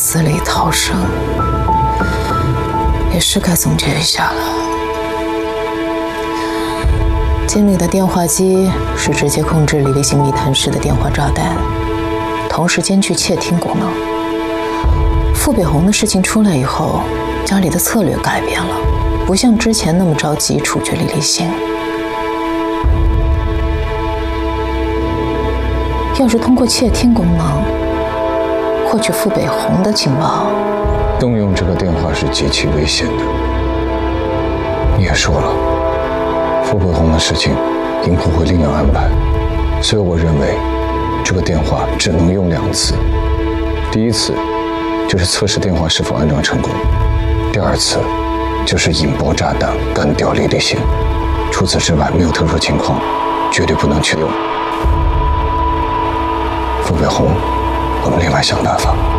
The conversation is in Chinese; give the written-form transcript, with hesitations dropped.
死里逃生，也是该总结一下了。经理的电话机是直接控制李立新密谈式的电话炸弹，同时兼具窃听功能。傅北红的事情出来以后，家里的策略改变了，不像之前那么着急处决李立新。要是通过窃听功能获取傅北红的情报， 动用这个电话是极其危险的。你也说了，傅北红的事情，银库会另有安排，所以我认为这个电话只能用2次。第一次就是测试电话是否安装成功，第2次就是引爆炸弹干掉李立新。除此之外，没有特殊情况，绝对不能去用。傅北红，我们另外想办法。